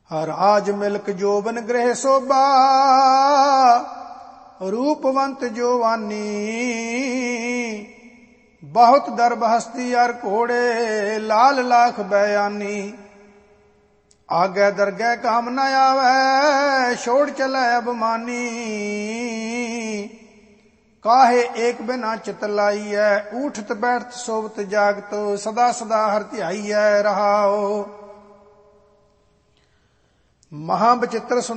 ਹਰ ਆਜ ਮਿਲਕ ਜੋਬਨ ਗ੍ਰਹਿ ਸੋਭਾ, ਰੂਪਵੰਤ ਜੋਵਾਨੀ। ਬਹੁਤ ਦਰਬ ਹਸਤੀ ਅਰ ਘੋੜੇ, ਲਾਲ ਲਾਖ ਬयानी। ਆਗੇ ਦਰਗਹਿ ਕਾਮ ਨ ਆਵੈ, ਛੋੜ ਚਲੈ ਅਬਮਾਨੀ। ਕਾਹੇ ਏਕ ਬਿਨਾ ਚਿਤ ਲਾਈਐ, ਊਠਤ ਬੈਠਤ ਸੋਵਤ ਜਾਗਤ। ਸਦਾ ਸਦਾ ਹਰਿ ਧਿਆਈਐ ਰਹਾਉ। ਮਹਾ ਬਚਿੱਤਰ